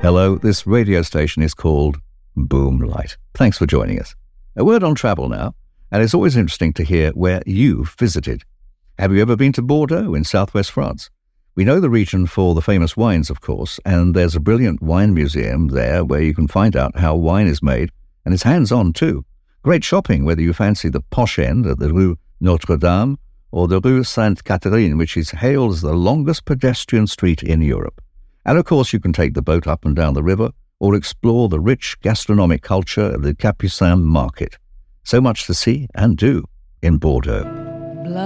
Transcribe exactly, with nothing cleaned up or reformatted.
Hello, this radio station is called Boomlight. Thanks for joining us. A word on travel now, and it's always interesting to hear where you've visited. Have you ever been to Bordeaux in southwest France? We know the region for the famous wines, of course, and there's a brilliant wine museum there where you can find out how wine is made, and it's hands-on too. Great shopping, whether you fancy the posh end at the Rue Notre-Dame or the Rue Sainte-Catherine, which is hailed as the longest pedestrian street in Europe. And of course, you can take the boat up and down the river or explore the rich gastronomic culture of the Capucin market. So much to see and do in Bordeaux.